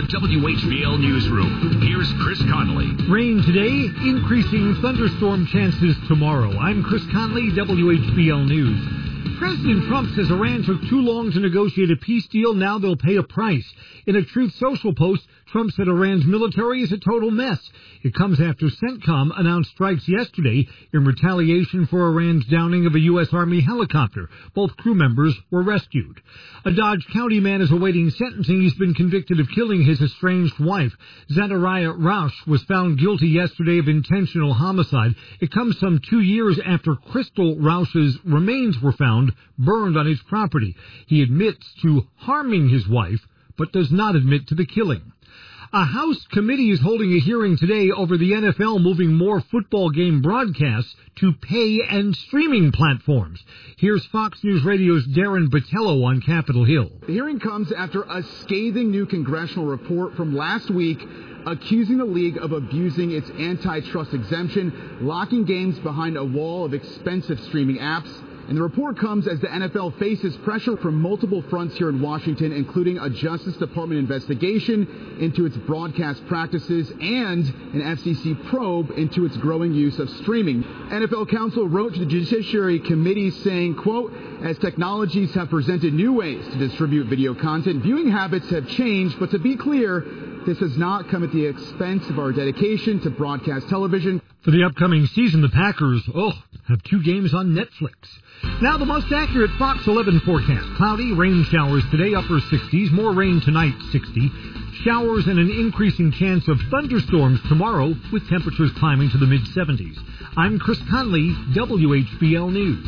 WHBL Newsroom. Here's Chris Conley. Rain today, increasing thunderstorm chances tomorrow. I'm Chris Conley, WHBL News. President Trump says Iran took too long to negotiate a peace deal. Now they'll pay a price. In a Truth Social post, Trump said Iran's military is a total mess. It comes after CENTCOM announced strikes yesterday in retaliation for Iran's downing of a U.S. Army helicopter. Both crew members were rescued. A Dodge County man is awaiting sentencing. He's been convicted of killing his estranged wife. Zachariah Rausch was found guilty yesterday of intentional homicide. It comes some 2 years after Crystal Rausch's remains were found burned on his property. He admits to harming his wife, but does not admit to the killing. A House committee is holding a hearing today over the NFL moving more football game broadcasts to pay and streaming platforms. Here's Fox News Radio's Darren Botello on Capitol Hill. The hearing comes after a scathing new congressional report from last week accusing the league of abusing its antitrust exemption, locking games behind a wall of expensive streaming apps. And the report comes as the NFL faces pressure from multiple fronts here in Washington, including a Justice Department investigation into its broadcast practices and an FCC probe into its growing use of streaming. NFL counsel wrote to the Judiciary Committee saying, quote, as technologies have presented new ways to distribute video content, viewing habits have changed, but to be clear, this has not come at the expense of our dedication to broadcast television. For the upcoming season, the Packers, have 2 games on Netflix. Now the most accurate Fox 11 forecast. Cloudy, rain showers today, upper 60s. More rain tonight, 60. Showers and an increasing chance of thunderstorms tomorrow with temperatures climbing to the mid-70s. I'm Chris Conley, WHBL News.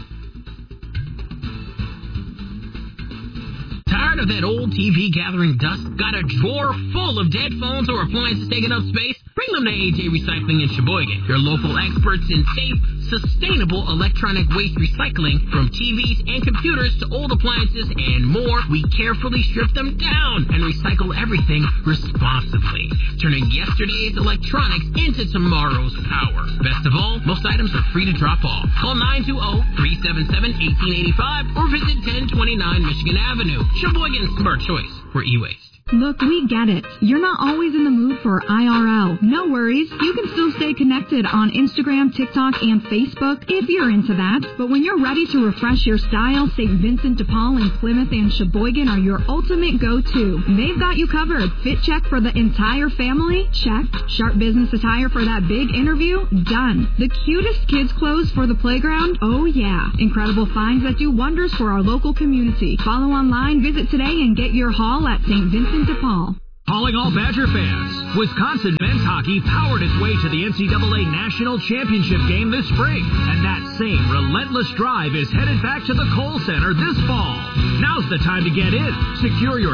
Tired of that old TV gathering dust? Got a drawer full of dead phones or appliances taking up space? Bring them to AJ Recycling in Sheboygan. Your local experts in safe, sustainable electronic waste recycling. From TVs and computers to old appliances and more, we carefully strip them down and recycle everything responsibly, turning yesterday's electronics into tomorrow's power. Best of all, most items are free to drop off. Call 920-377-1885 or visit 1029 Michigan Avenue. Sheboygan's smart choice for e-waste. Look, we get it. You're not always in the mood for IRL. No worries. You can still stay connected on Instagram, TikTok, and Facebook if you're into that. But when you're ready to refresh your style, St. Vincent de Paul in Plymouth and Sheboygan are your ultimate go-to. They've got you covered. Fit check for the entire family? Check. Sharp business attire for that big interview? Done. The cutest kids' clothes for the playground? Oh, yeah. Incredible finds that do wonders for our local community. Follow online, visit today, and get your haul at St. Vincent de Paul. Calling all Badger fans. Wisconsin men's hockey powered its way to the NCAA National Championship game this spring. And that same relentless drive is headed back to the Kohl Center this fall. Now's the time to get in. Secure your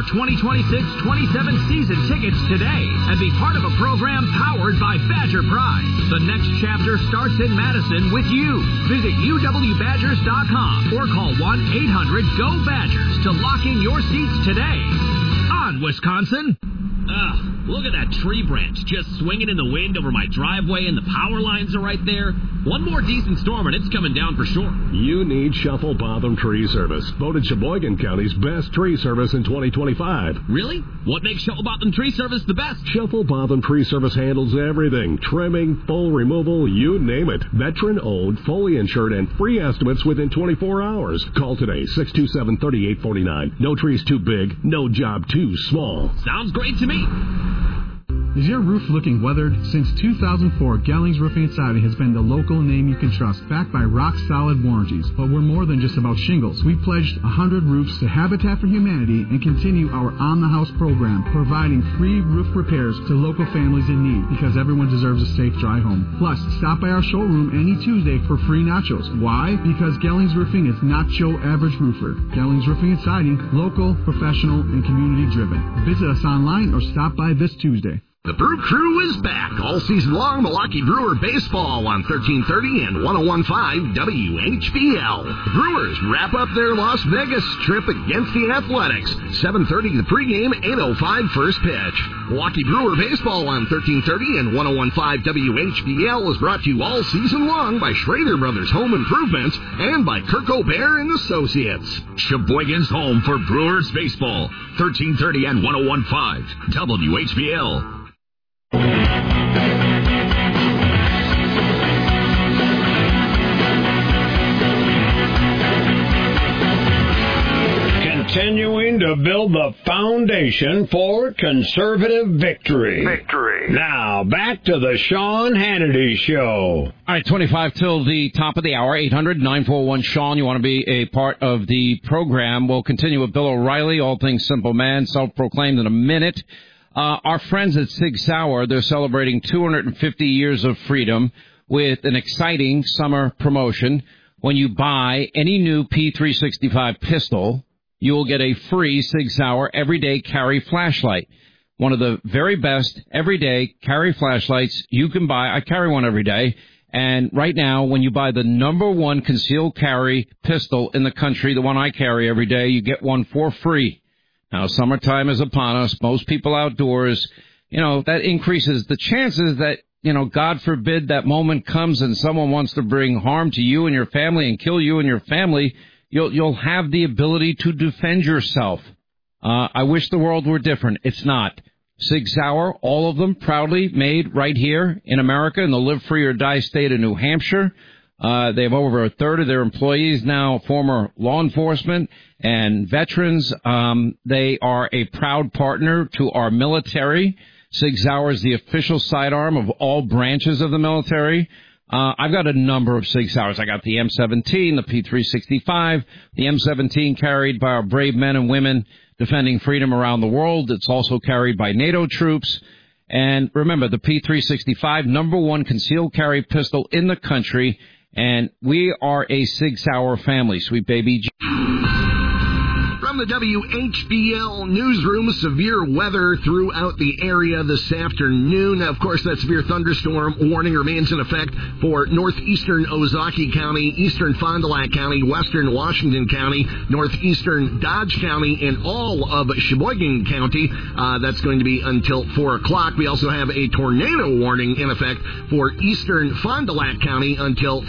2026-27 season tickets today and be part of a program powered by Badger Pride. The next chapter starts in Madison with you. Visit UWBadgers.com or call 1-800-GO-BADGERS to lock in your seats today. On, Wisconsin. Look at that tree branch just swinging in the wind over my driveway, and the power lines are right there. One more decent storm and it's coming down for sure. You need Shuffle Botham Tree Service, voted Sheboygan County's best tree service in 2025. Really? What makes Shuffle Botham Tree Service the best? Shuffle Botham Tree Service handles everything. Trimming, full removal, you name it. Veteran-owned, fully insured, and free estimates within 24 hours. Call today, 627-3849. No trees too big, no job too small. Sounds great to me. Is your roof looking weathered? Since 2004, Gellings Roofing and Siding has been the local name you can trust, backed by rock-solid warranties. But we're more than just about shingles. We pledged 100 roofs to Habitat for Humanity and continue our On-the-House program, providing free roof repairs to local families in need, because everyone deserves a safe, dry home. Plus, stop by our showroom any Tuesday for free nachos. Why? Because Gellings Roofing is not your average roofer. Gellings Roofing and Siding, local, professional, and community-driven. Visit us online or stop by this Tuesday. The Brew Crew is back all season long. Milwaukee Brewer baseball on 1330 and 101.5 WHBL. The Brewers wrap up their Las Vegas trip against the Athletics. 7:30 the pregame, 8:05 first pitch. Milwaukee Brewer baseball on 1330 and 101.5 WHBL is brought to you all season long by Schrader Brothers Home Improvements and by Kirk O'Bear and Associates. Sheboygan's home for Brewers baseball. 1330 and 101.5 WHBL. Continuing to build the foundation for conservative victory. Now, back to the Sean Hannity Show. All right, 25 till the top of the hour, 800-941-SEAN. You want to be a part of the program. We'll continue with Bill O'Reilly, All Things Simple Man, self-proclaimed in a minute. Our friends at Sig Sauer, they're celebrating 250 years of freedom with an exciting summer promotion. When you buy any new P365 pistol, you will get a free Sig Sauer everyday carry flashlight. One of the very best everyday carry flashlights you can buy. I carry one every day. And right now, when you buy the number one concealed carry pistol in the country, the one I carry every day, you get one for free. Now, summertime is upon us. Most people outdoors, that increases the chances that, God forbid that moment comes and someone wants to bring harm to you and your family and kill you and your family. You'll have the ability to defend yourself. I wish the world were different. It's not. Sig Sauer, all of them proudly made right here in America in the live free or die state of New Hampshire. They have over a third of their employees now former law enforcement and veterans. They are a proud partner to our military. Sig Sauer is the official sidearm of all branches of the military. I've got a number of Sig Sauers. I got the M17, the P365, the M17 carried by our brave men and women defending freedom around the world. It's also carried by NATO troops. And remember, the P365, number one concealed carry pistol in the country. And we are a Sig Sauer family, sweet baby. From the WHBL newsroom, severe weather throughout the area this afternoon. Of course, that severe thunderstorm warning remains in effect for northeastern Ozaukee County, eastern Fond du Lac County, western Washington County, northeastern Dodge County, and all of Sheboygan County. That's going to be until 4 o'clock. We also have a tornado warning in effect for eastern Fond du Lac County until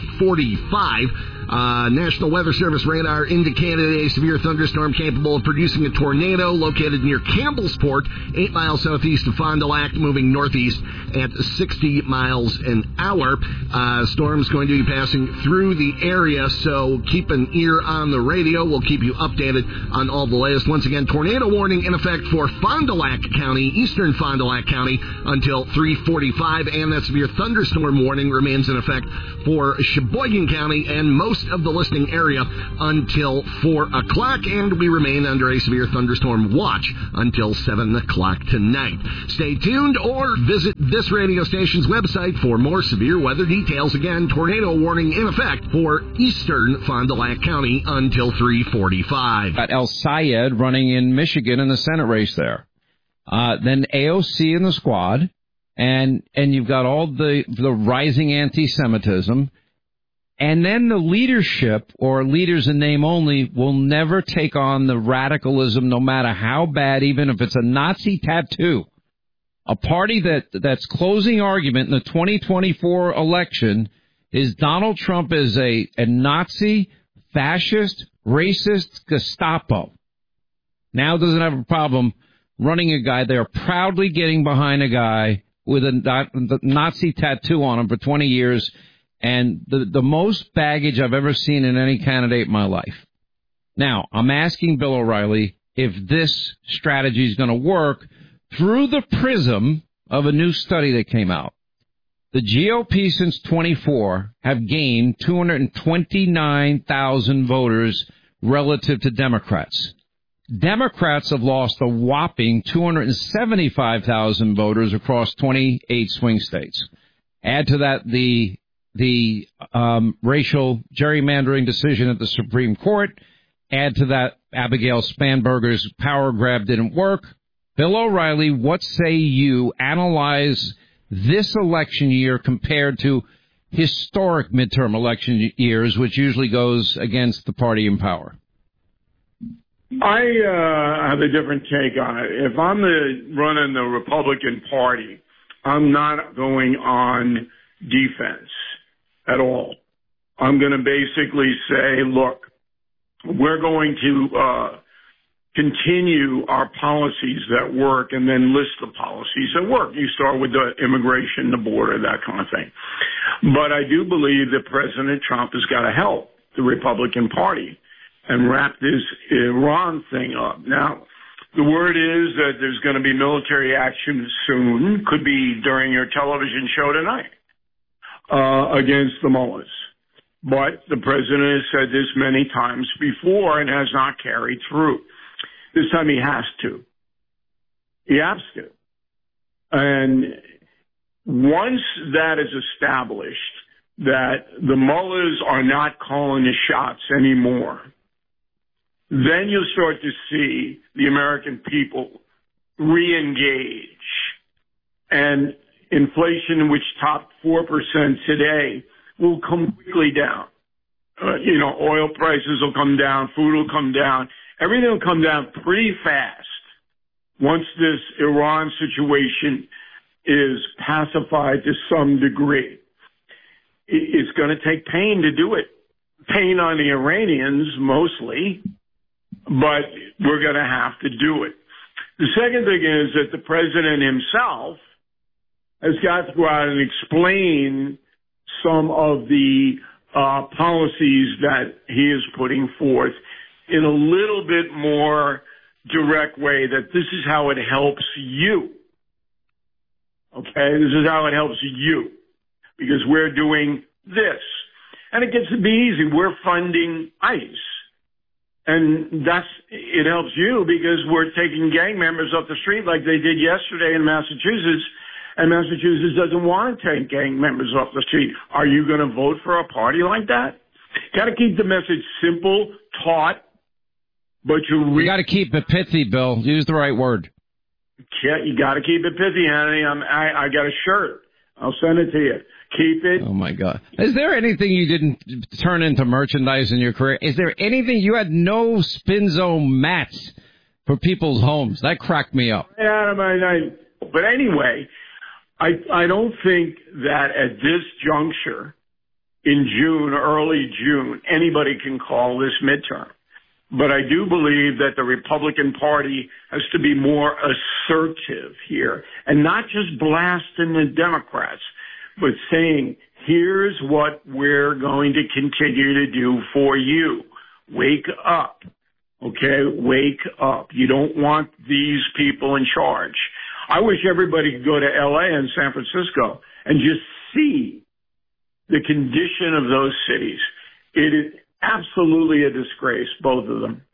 3:45. National Weather Service radar indicated a severe thunderstorm capable of producing a tornado located near Campbellsport, 8 miles southeast of Fond du Lac, moving northeast at 60 miles an hour. Storm's going to be passing through the area, so keep an ear on the radio. We'll keep you updated on all the latest. Once again, tornado warning in effect for Fond du Lac County, eastern Fond du Lac County, until 3:45, and that severe thunderstorm warning remains in effect for Sheboygan County and most of the listening area until 4 o'clock, and we remain under a severe thunderstorm watch until 7 o'clock tonight. Stay tuned or visit this radio station's website for more severe weather details. Again, tornado warning in effect for eastern Fond du Lac County until 3:45. Got El Sayed running in Michigan in the Senate race there. Then AOC in the squad, and you've got all the rising anti-Semitism. And then the leadership, or leaders in name only, will never take on the radicalism, no matter how bad, even if it's a Nazi tattoo. A party that's closing argument in the 2024 election is Donald Trump is a Nazi, fascist, racist Gestapo. Now doesn't have a problem running a guy. They're proudly getting behind a guy with a Nazi tattoo on him for 20 years. And the most baggage I've ever seen in any candidate in my life. Now, I'm asking Bill O'Reilly if this strategy is going to work through the prism of a new study that came out. The GOP since 24 have gained 229,000 voters relative to Democrats. Democrats have lost a whopping 275,000 voters across 28 swing states. Add to that the racial gerrymandering decision at the Supreme Court. Add to that Abigail Spanberger's power grab didn't work. Bill O'Reilly, what say you? Analyze this election year compared to historic midterm election years, which usually goes against the party in power. I have a different take on it. If I'm running the Republican Party, I'm not going on defense at all. I'm going to basically say, look, we're going to continue our policies that work and then list the policies that work. You start with the immigration, the border, that kind of thing. But I do believe that President Trump has got to help the Republican Party and wrap this Iran thing up. Now, the word is that there's going to be military action soon, could be during your television show tonight, against the mullahs. But the president has said this many times before and has not carried through. This time he has to. He has to. And once that is established, that the mullahs are not calling the shots anymore, then you'll start to see the American people re-engage. And inflation, which topped 4% today, will come quickly down. Oil prices will come down, food will come down. Everything will come down pretty fast once this Iran situation is pacified to some degree. It's going to take pain to do it. Pain on the Iranians mostly, but we're going to have to do it. The second thing is that the president himself has got to go out and explain some of the policies that he is putting forth in a little bit more direct way, that this is how it helps you. Okay? This is how it helps you, because we're doing this. And it gets to be easy. We're funding ICE. And it helps you because we're taking gang members off the street like they did yesterday in Massachusetts. And Massachusetts doesn't want to take gang members off the street. Are you going to vote for a party like that? Got to keep the message simple, taut, but you got to keep it pithy, Bill. Use the right word. Yeah, you got to keep it pithy, honey. I got a shirt. I'll send it to you. Keep it. Oh, my God. Is there anything you didn't turn into merchandise in your career? Is there anything? You had no spin zone mats for people's homes. That cracked me up. Yeah, but anyway, I don't think that at this juncture in June, early June, anybody can call this midterm. But I do believe that the Republican Party has to be more assertive here and not just blasting the Democrats, but saying, here's what we're going to continue to do for you. Wake up. Okay? Wake up. You don't want these people in charge. I wish everybody could go to LA and San Francisco and just see the condition of those cities. It is absolutely a disgrace, both of them.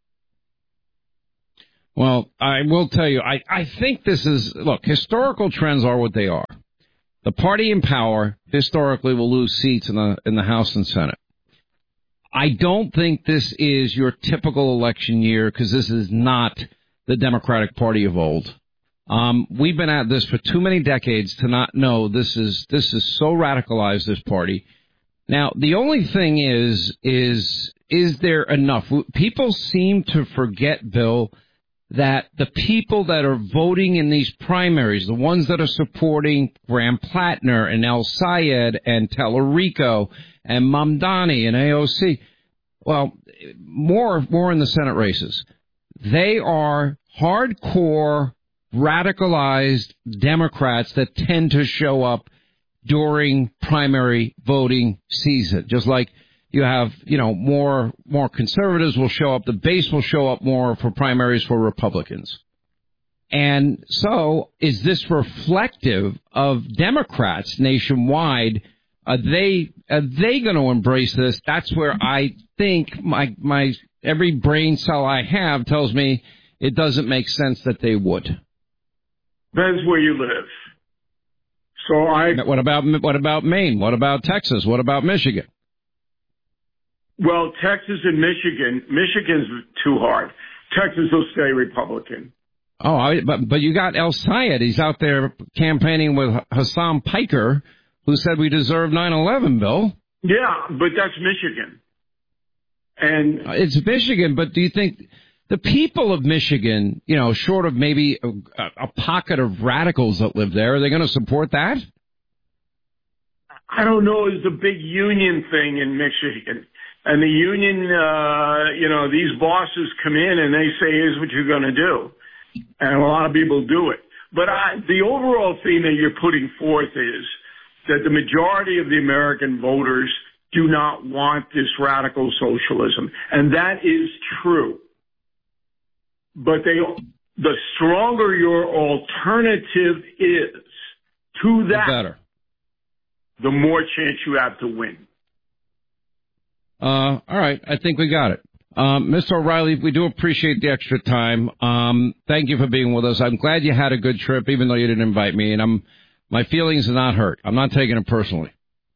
Well, I will tell you, I think this is, look, historical trends are what they are. The party in power historically will lose seats in the House and Senate. I don't think this is your typical election year because this is not the Democratic Party of old. We've been at this for too many decades to not know this is so radicalized, this party. Now, the only thing is there enough? People seem to forget, Bill, that the people that are voting in these primaries, the ones that are supporting Graham Plattner and El Sayed and Tellerico and Mamdani and AOC, well, more in the Senate races, they are hardcore, radicalized Democrats that tend to show up during primary voting season. Just like you have, more conservatives will show up. The base will show up more for primaries for Republicans. And so is this reflective of Democrats nationwide? Are they going to embrace this? That's where I think my every brain cell I have tells me it doesn't make sense that they would. Depends where you live. So What about Maine? What about Texas? What about Michigan? Well, Texas and Michigan's too hard. Texas will stay Republican. But you got El Sayed. He's out there campaigning with Hassan Piker, who said we deserve 9/11, Bill. Yeah, but that's Michigan. And it's Michigan, but do you think the people of Michigan, short of maybe a pocket of radicals that live there, are they going to support that? I don't know. It's a big union thing in Michigan. And the union, these bosses come in and they say, here's what you're going to do. And a lot of people do it. But the overall theme that you're putting forth is that the majority of the American voters do not want this radical socialism. And that is true. But the stronger your alternative is to that, better. The more chance you have to win. All right. I think we got it. Mr. O'Reilly, we do appreciate the extra time. Thank you for being with us. I'm glad you had a good trip, even though you didn't invite me. And my feelings are not hurt. I'm not taking it personally.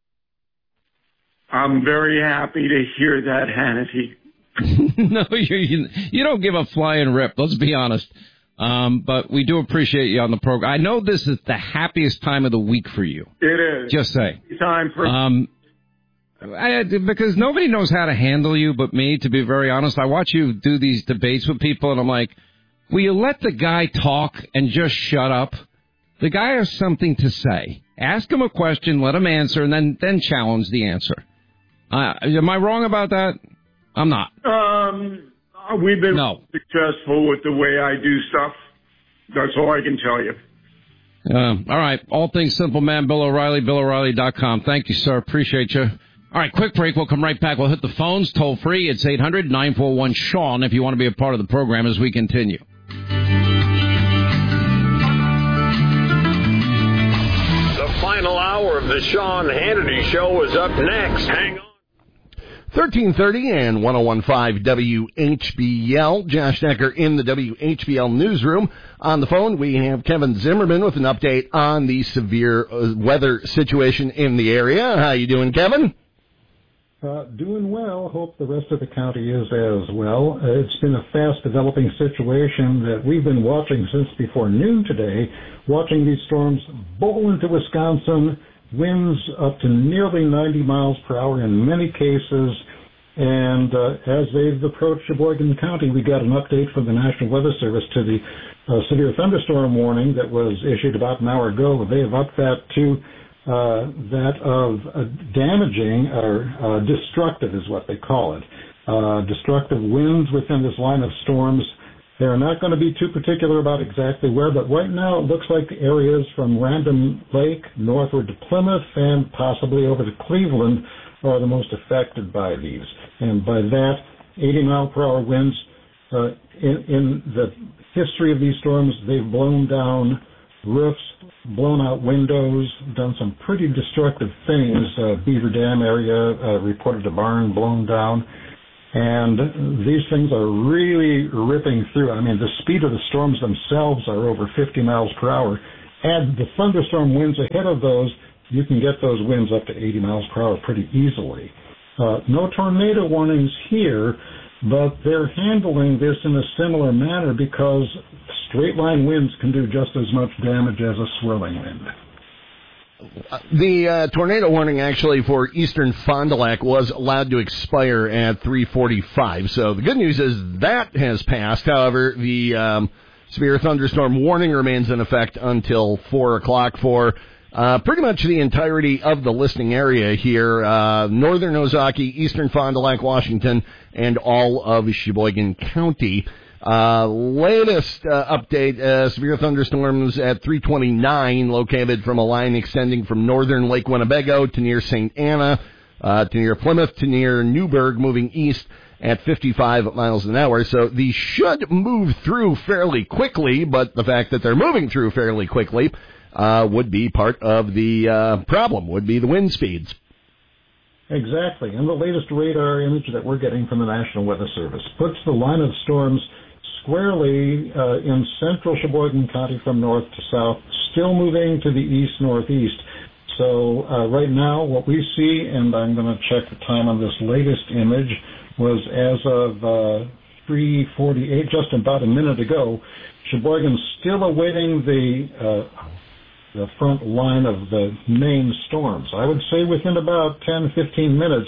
I'm very happy to hear that, Hannity. No, you don't give a flying rip. Let's be honest. But we do appreciate you on the program. I know this is the happiest time of the week for you. It is. Just say. Time for. Because nobody knows how to handle you but me, to be very honest. I watch you do these debates with people, and I'm like, will you let the guy talk and just shut up? The guy has something to say. Ask him a question, let him answer, and then challenge the answer. Am I wrong about that? I'm not. We've been successful with the way I do stuff. That's all I can tell you. All right. All things simple, man. Bill O'Reilly, BillO'Reilly.com. Thank you, sir. Appreciate you. All right, quick break. We'll come right back. We'll hit the phones toll free. It's 800-941-SEAN if you want to be a part of the program as we continue. The final hour of the Sean Hannity Show is up next. Hang on. 1330 and 1015 WHBL. Josh Decker in the WHBL newsroom. On the phone, we have Kevin Zimmerman with an update on the severe weather situation in the area. How you doing, Kevin? Doing well. Hope the rest of the county is as well. It's been a fast-developing situation that we've been watching since before noon today, watching these storms bowl into Wisconsin, winds up to nearly 90 miles per hour in many cases. And as they've approached Sheboygan County, we got an update from the National Weather Service to the severe thunderstorm warning that was issued about an hour ago. They have upped that to that of damaging or destructive is what they call it. Destructive winds within this line of storms. They're not going to be too particular about exactly where, but right now it looks like areas from Random Lake northward to Plymouth and possibly over to Cleveland are the most affected by these. And by that, 80-mile-per-hour winds. In the history of these storms, they've blown down roofs, blown out windows, done some pretty destructive things. Beaver Dam area reported a barn blown down. And these things are really ripping through. I mean, the speed of the storms themselves are over 50 miles per hour. Add the thunderstorm winds ahead of those, you can get those winds up to 80 miles per hour pretty easily. No tornado warnings here, but they're handling this in a similar manner because straight line winds can do just as much damage as a swirling wind. The tornado warning actually for eastern Fond du Lac was allowed to expire at 3:45. So the good news is that has passed. However, the severe thunderstorm warning remains in effect until 4 o'clock for pretty much the entirety of the listening area here. Northern Ozaukee, eastern Fond du Lac, Washington, and all of Sheboygan County. Latest update, severe thunderstorms at 329 located from a line extending from northern Lake Winnebago to near St. Anna, to near Plymouth, to near Newburgh, moving east at 55 miles an hour. So these should move through fairly quickly, but the fact that they're moving through fairly quickly would be part of the problem, would be the wind speeds. Exactly. And the latest radar image that we're getting from the National Weather Service puts the line of storms squarely in central Sheboygan County from north to south, still moving to the east-northeast. So right now what we see, and I'm going to check the time on this latest image, was as of 3:48, just about a minute ago. Sheboygan's still awaiting the front line of the main storms. I would say within about 10, 15 minutes,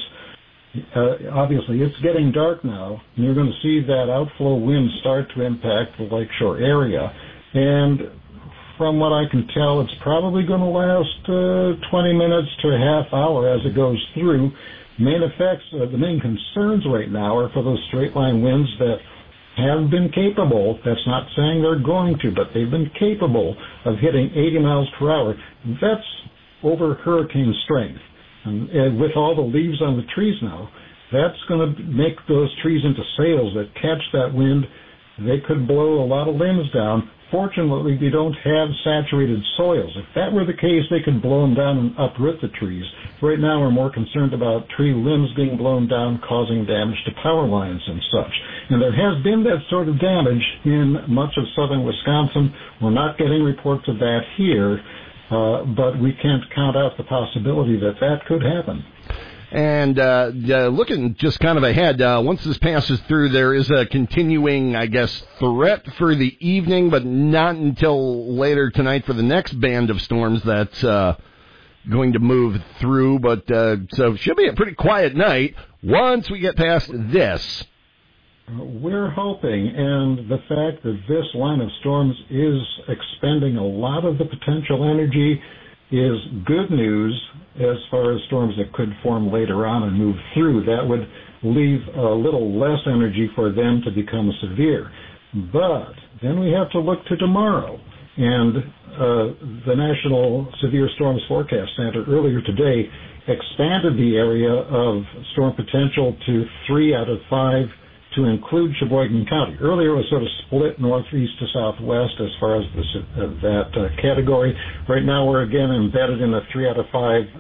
obviously it's getting dark now, and you're going to see that outflow wind start to impact the lakeshore area. And from what I can tell, it's probably going to last 20 minutes to a half hour as it goes through. Main effects, the main concerns right now are for those straight line winds that have been capable, that's not saying they're going to, but they've been capable of hitting 80 miles per hour. That's over hurricane strength. And with all the leaves on the trees now, that's going to make those trees into sails that catch that wind. They could blow a lot of limbs down. Fortunately, we don't have saturated soils. If that were the case, they could blow them down and uproot the trees. Right now, we're more concerned about tree limbs being blown down, causing damage to power lines and such. And there has been that sort of damage in much of southern Wisconsin. We're not getting reports of that here, but we can't count out the possibility that that could happen. And looking just kind of ahead, once this passes through, there is a continuing, I guess, threat for the evening, but not until later tonight for the next band of storms that's going to move through. But so it should be a pretty quiet night once we get past this. We're hoping, and the fact that this line of storms is expending a lot of the potential energy is good news as far as storms that could form later on and move through. That would leave a little less energy for them to become severe. But then we have to look to tomorrow. And the National Severe Storms Forecast Center earlier today expanded the area of storm potential to 3 out of 5 to include Sheboygan County. Earlier it was sort of split northeast to southwest as far as that category. Right now we're again embedded in a 3 out of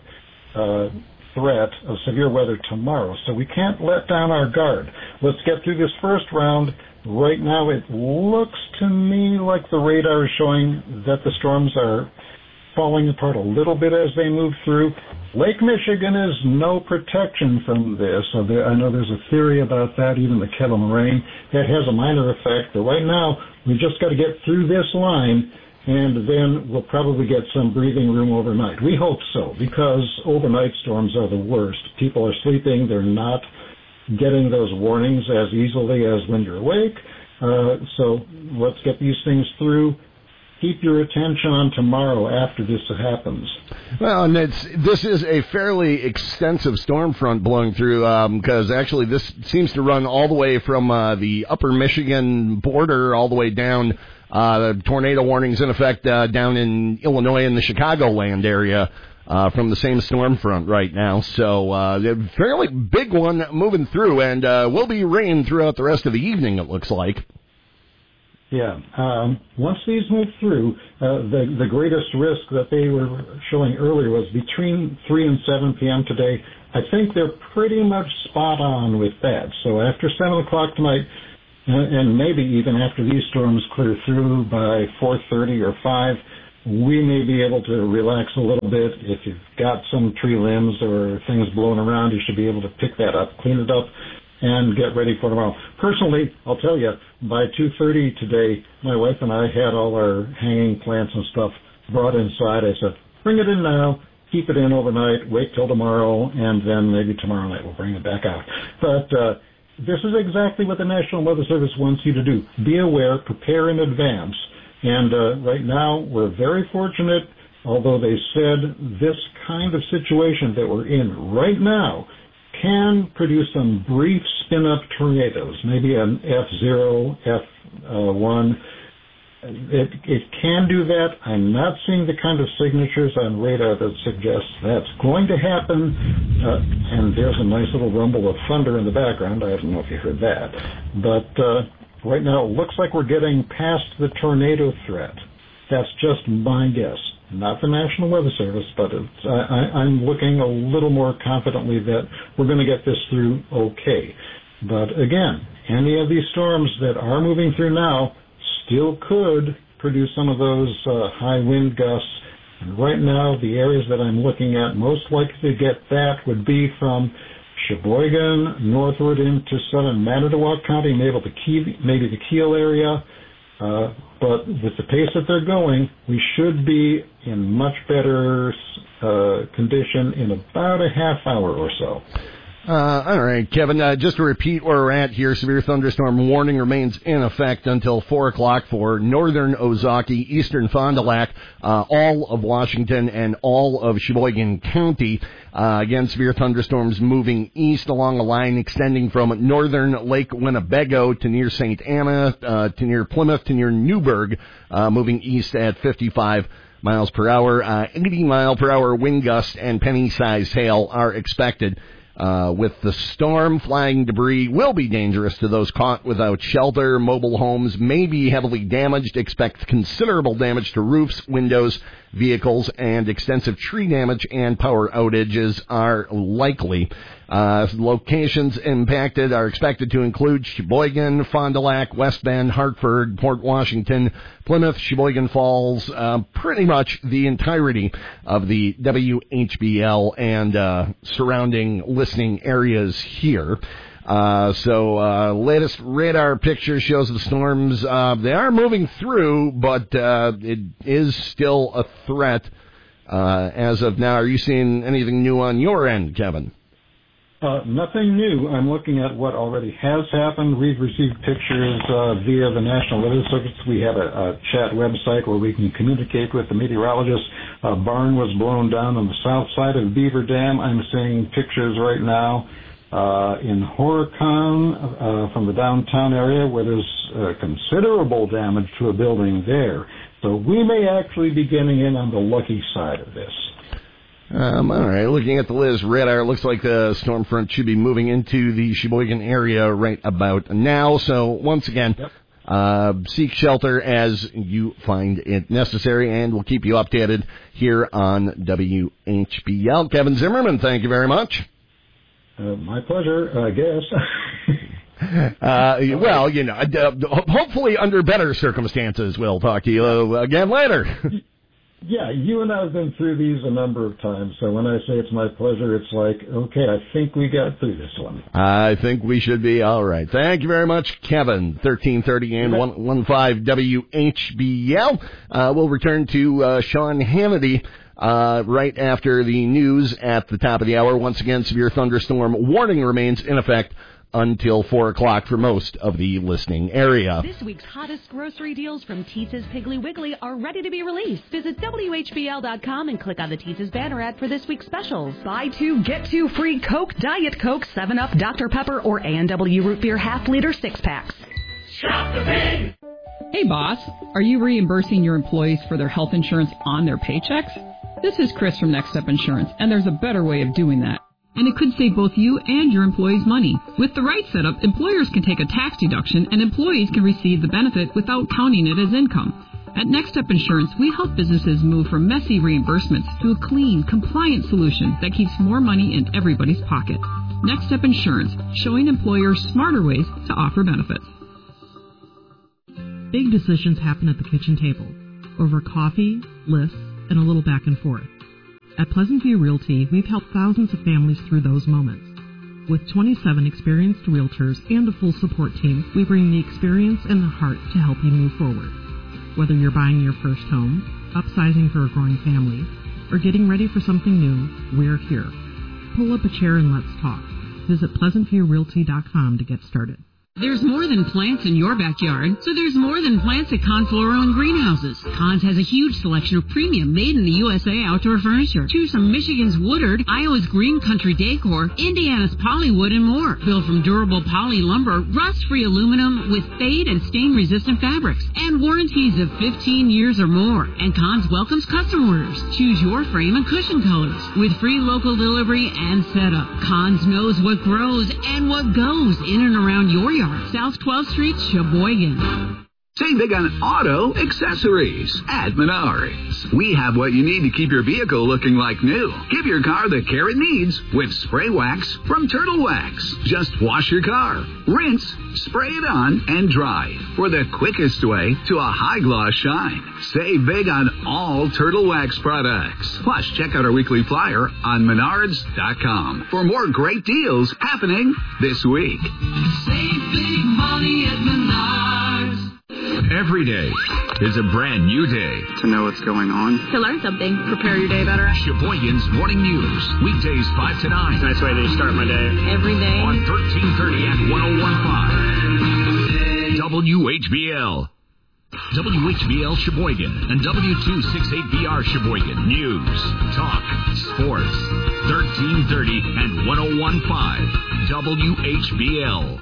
5 threat of severe weather tomorrow. So we can't let down our guard. Let's get through this first round. Right now it looks to me like the radar is showing that the storms are falling apart a little bit as they move through. Lake Michigan is no protection from this. So I know there's a theory about that, even the Kettle Moraine. That has a minor effect. But right now, we just got to get through this line, and then we'll probably get some breathing room overnight. We hope so, because overnight storms are the worst. People are sleeping. They're not getting those warnings as easily as when you're awake. So let's get these things through. Keep your attention on tomorrow after this happens. Well, and this is a fairly extensive storm front blowing through, because actually this seems to run all the way from the upper Michigan border all the way down. The tornado warnings in effect down in Illinois and the Chicagoland area from the same storm front right now. So a fairly big one moving through, and will be rain throughout the rest of the evening, it looks like. Yeah. Once these move through, the greatest risk that they were showing earlier was between 3 and 7 p.m. today. I think they're pretty much spot on with that. So after 7 o'clock tonight, and maybe even after these storms clear through by 4:30 or 5, we may be able to relax a little bit. If you've got some tree limbs or things blowing around, you should be able to pick that up, clean it up, and get ready for tomorrow. Personally, I'll tell you, by 2:30 today, my wife and I had all our hanging plants and stuff brought inside. I said, bring it in now, keep it in overnight, wait till tomorrow, and then maybe tomorrow night we'll bring it back out. But this is exactly what the National Weather Service wants you to do. Be aware, prepare in advance. And right now, we're very fortunate, although they said this kind of situation that we're in right now can produce some brief spin-up tornadoes, maybe an F0, F1. It can do that. I'm not seeing the kind of signatures on radar that suggests that's going to happen. And there's a nice little rumble of thunder in the background. I don't know if you heard that. But right now, it looks like we're getting past the tornado threat. That's just my guess. Not the National Weather Service, but I'm looking a little more confidently that we're going to get this through okay. But again, any of these storms that are moving through now still could produce some of those high wind gusts. And right now, the areas that I'm looking at most likely to get that would be from Sheboygan, northward into southern Manitowoc County, maybe the Kiel area. But with the pace that they're going, we should be in much better condition in about a half hour or so. All right, Kevin, just to repeat where we're at here, severe thunderstorm warning remains in effect until 4 o'clock for northern Ozaukee, eastern Fond du Lac, all of Washington, and all of Sheboygan County. Again, severe thunderstorms moving east along a line extending from northern Lake Winnebago to near St. Anna, to near Plymouth, to near Newburgh, moving east at 55 miles per hour. 80-mile-per-hour wind gusts and penny-sized hail are expected. With the storm, flying debris will be dangerous to those caught without shelter. Mobile homes may be heavily damaged. Expect considerable damage to roofs, windows, vehicles, and extensive tree damage and power outages are likely. Locations impacted are expected to include Sheboygan, Fond du Lac, West Bend, Hartford, Port Washington, Plymouth, Sheboygan Falls, pretty much the entirety of the WHBL and surrounding listening areas here. Latest radar picture shows the storms, they are moving through, but it is still a threat as of now. Are you seeing anything new on your end, Kevin? Nothing new. I'm looking at what already has happened. We've received pictures via the National Weather Service. We have a chat website where we can communicate with the meteorologists. A barn was blown down on the south side of Beaver Dam. I'm seeing pictures right now in Horicon from the downtown area where there's considerable damage to a building there. So we may actually be getting in on the lucky side of this. All right, looking at the latest radar, it looks like the storm front should be moving into the Sheboygan area right about now. So once again, seek shelter as you find it necessary, and we'll keep you updated here on WHBL. Kevin Zimmerman, thank you very much. My pleasure, I guess. Well, you know, hopefully under better circumstances, we'll talk to you again later. Yeah, you and I have been through these a number of times, so when I say it's my pleasure, it's like, okay, I think we got through this one. I think we should be all right. Thank you very much, Kevin. 1330 and 115 WHBL. We'll return to Sean Hannity right after the news at the top of the hour. Once again, severe thunderstorm warning remains in effect until 4 o'clock for most of the listening area. This week's hottest grocery deals from Teetz's Piggly Wiggly are ready to be released. Visit WHBL.com and click on the Teetz's banner ad for this week's specials. Buy 2, get 2 free Coke, Diet Coke, 7-Up, Dr. Pepper, or A&W Root Beer half-liter 6-packs. Shop the Pig! Hey, boss. Are you reimbursing your employees for their health insurance on their paychecks? This is Chris from Next Step Insurance, and there's a better way of doing that. And it could save both you and your employees money. With the right setup, employers can take a tax deduction and employees can receive the benefit without counting it as income. At Next Step Insurance, we help businesses move from messy reimbursements to a clean, compliant solution that keeps more money in everybody's pocket. Next Step Insurance, showing employers smarter ways to offer benefits. Big decisions happen at the kitchen table, over coffee, lists, and a little back and forth. At Pleasant View Realty, we've helped thousands of families through those moments. With 27 experienced realtors and a full support team, we bring the experience and the heart to help you move forward. Whether you're buying your first home, upsizing for a growing family, or getting ready for something new, we're here. Pull up a chair and let's talk. Visit PleasantViewRealty.com to get started. There's more than plants in your backyard, so there's more than plants at Conn's Floral and Greenhouses. Conn's has a huge selection of premium made-in-the-USA outdoor furniture. Choose from Michigan's Woodard, Iowa's Green Country Decor, Indiana's Polywood, and more. Built from durable poly lumber, rust-free aluminum with fade and stain-resistant fabrics, and warranties of 15 years or more. And Conn's welcomes custom orders. Choose your frame and cushion colors with free local delivery and setup. Conn's knows what grows and what goes in and around your yard. South 12th Street, Sheboygan. Save big on auto accessories at Menards. We have what you need to keep your vehicle looking like new. Give your car the care it needs with spray wax from Turtle Wax. Just wash your car, rinse, spray it on, and dry for the quickest way to a high gloss shine. Save big on all Turtle Wax products. Plus, check out our weekly flyer on Menards.com for more great deals happening this week. Save big money at Menards. Every day is a brand new day. To know what's going on. To learn something. Prepare your day better. Sheboygan's Morning News. Weekdays 5 to 9. Nice way to start my day. Every day. On 1330 and 101.5. WHBL. WHBL Sheboygan and W268BR Sheboygan. News, talk, sports. 1330 and 101.5. WHBL.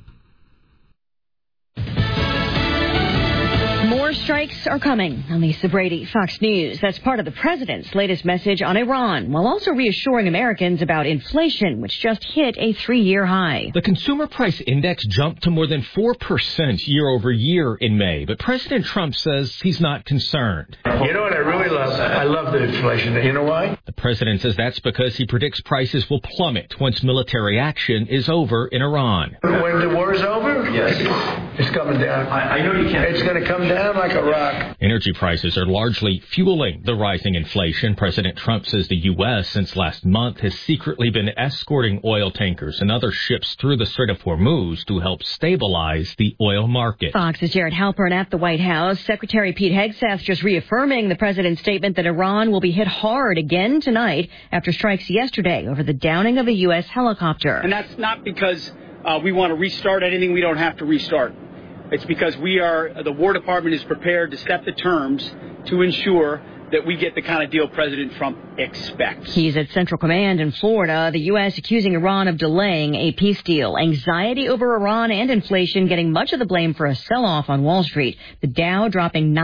More strikes are coming. I'm Lisa Brady, Fox News. That's part of the president's latest message on Iran, while also reassuring Americans about inflation, which just hit a 3-year high. The consumer price index jumped to more than 4% year over year in May, but President Trump says he's not concerned. You know what I really love? I love the inflation. You know why? The president says that's because he predicts prices will plummet once military action is over in Iran. When the war is over? Yes. It's coming down. I know you can't. It's going to come down like a rock. Energy prices are largely fueling the rising inflation. President Trump says the U.S. since last month has secretly been escorting oil tankers and other ships through the Strait of Hormuz to help stabilize the oil market. Fox's Jared Halpern at the White House. Secretary Pete Hegseth just reaffirming the president's statement that Iran will be hit hard again tonight after strikes yesterday over the downing of a U.S. helicopter. And that's not because we want to restart anything we don't have to restart. It's because the War Department is prepared to set the terms to ensure that we get the kind of deal President Trump expects. He's at Central Command in Florida. The U.S. accusing Iran of delaying a peace deal. Anxiety over Iran and inflation getting much of the blame for a sell-off on Wall Street. The Dow dropping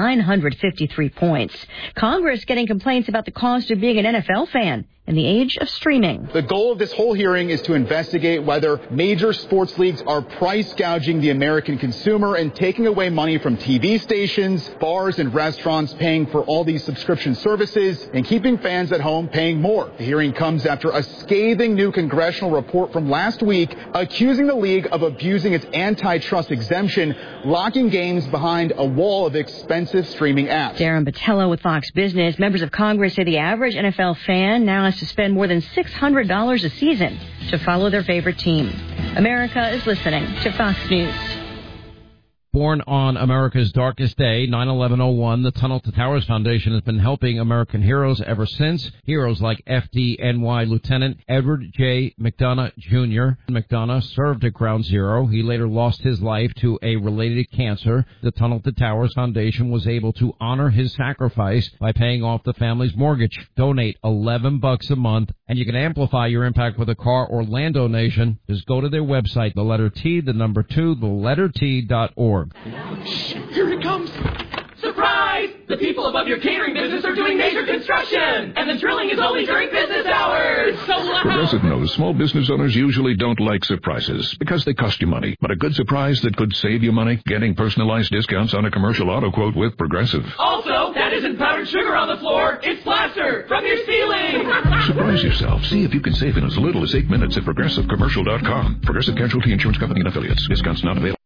953 points. Congress getting complaints about the cost of being an NFL fan in the age of streaming. The goal of this whole hearing is to investigate whether major sports leagues are price gouging the American consumer and taking away money from TV stations, bars, and restaurants paying for all these subscription services and keeping fans at home paying more. The hearing comes after a scathing new congressional report from last week accusing the league of abusing its antitrust exemption, locking games behind a wall of expensive streaming apps. Darren Batello with Fox Business. Members of Congress say the average NFL fan now has to spend more than $600 a season to follow their favorite team. America is listening to Fox News. Born on America's darkest day, 9/11/01, the Tunnel to Towers Foundation has been helping American heroes ever since. Heroes like FDNY Lieutenant Edward J. McDonough Jr. McDonough served at Ground Zero. He later lost his life to a related cancer. The Tunnel to Towers Foundation was able to honor his sacrifice by paying off the family's mortgage. Donate $11 a month, and you can amplify your impact with a car or land donation. Just go to their website, the letter T, the number 2, the letter T.org. Here it comes! Surprise! The people above your catering business are doing major construction, and the drilling is only during business hours. So loud. Progressive knows small business owners usually don't like surprises because they cost you money. But a good surprise that could save you money? Getting personalized discounts on a commercial auto quote with Progressive. Also, that isn't powdered sugar on the floor. It's plaster from your ceiling. Surprise yourself. See if you can save in as little as 8 minutes at ProgressiveCommercial.com. Progressive Casualty Insurance Company and Affiliates. Discounts not available.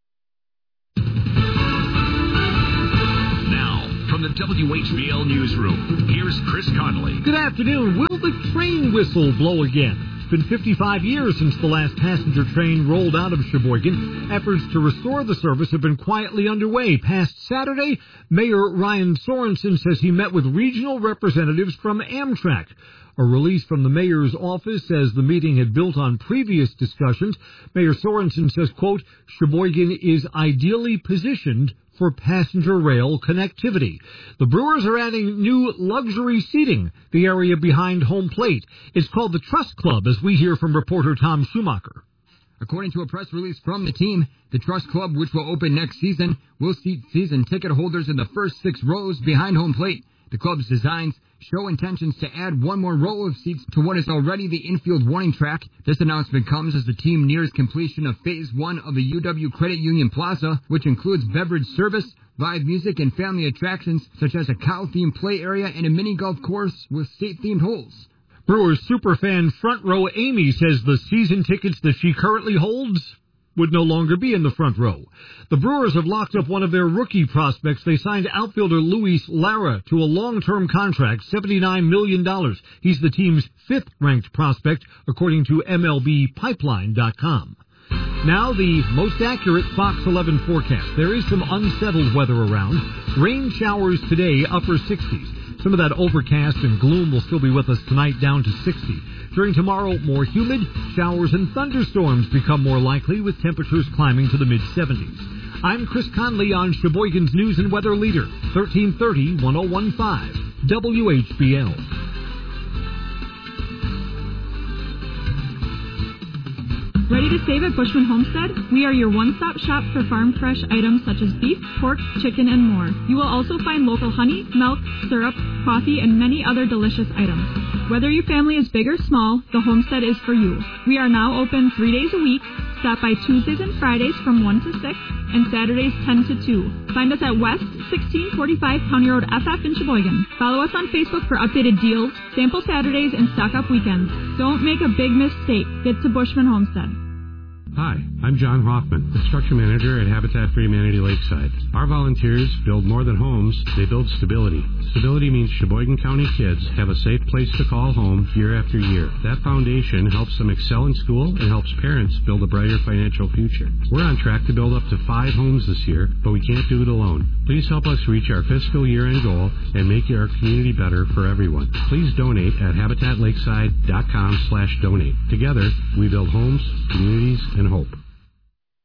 From the WHBL Newsroom, here's Chris Conley. Good afternoon. Will the train whistle blow again? It's been 55 years since the last passenger train rolled out of Sheboygan. Efforts to restore the service have been quietly underway. Past Saturday, Mayor Ryan Sorensen says he met with regional representatives from Amtrak. A release from the mayor's office says the meeting had built on previous discussions. Mayor Sorensen says, quote, Sheboygan is ideally positioned for passenger rail connectivity. The Brewers are adding new luxury seating, the area behind home plate. It's called the Trust Club, as we hear from reporter Tom Schumacher. According to a press release from the team, the Trust Club, which will open next season, will seat season ticket holders in the first 6 rows behind home plate. The club's designs show intentions to add 1 more row of seats to what is already the infield warning track. This announcement comes as the team nears completion of Phase 1 of the UW Credit Union Plaza, which includes beverage service, live music and family attractions such as a cow-themed play area and a mini golf course with state-themed holes. Brewers superfan front row Amy says the season tickets that she currently holds would no longer be in the front row. The Brewers have locked up one of their rookie prospects. They signed outfielder Luis Lara to a long-term contract, $79 million. He's the team's fifth-ranked prospect, according to MLBpipeline.com. Now the most accurate Fox 11 forecast. There is some unsettled weather around. Rain showers today, upper 60s. Some of that overcast and gloom will still be with us tonight, down to 60. During tomorrow, more humid. Showers and thunderstorms become more likely, with temperatures climbing to the mid-70s. I'm Chris Conley on Sheboygan's News and Weather Leader, 1330 1015 WHBL. Ready to save at Bushman Homestead? We are your one-stop shop for farm fresh items such as beef, pork, chicken, and more. You will also find local honey, milk, syrup, coffee, and many other delicious items. Whether your family is big or small, the Homestead is for you. We are now open 3 days a week. Stop by Tuesdays and Fridays from 1 to 6 and Saturdays 10 to 2. Find us at West 1645 County Road FF in Sheboygan. Follow us on Facebook for updated deals, sample Saturdays, and stock up weekends. Don't make a big mistake. Get to Bushman Homestead. Hi, I'm John Hoffman, construction manager at Habitat for Humanity Lakeside. Our volunteers build more than homes, they build stability. Stability means Sheboygan County kids have a safe place to call home year after year. That foundation helps them excel in school and helps parents build a brighter financial future. We're on track to build up to 5 homes this year, but we can't do it alone. Please help us reach our fiscal year-end goal and make our community better for everyone. Please donate at habitatlakeside.com/donate. Together, we build homes, communities, and hope.